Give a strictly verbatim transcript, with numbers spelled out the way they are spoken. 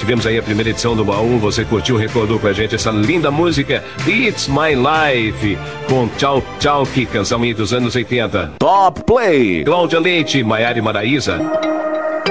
tivemos aí a primeira edição do Baú. Você curtiu, recordou com a gente essa linda música It's My Life, com Tchau Tchau, que canção aí dos anos oitenta. Top Play. Cláudia Leite, Maiara e Maraísa.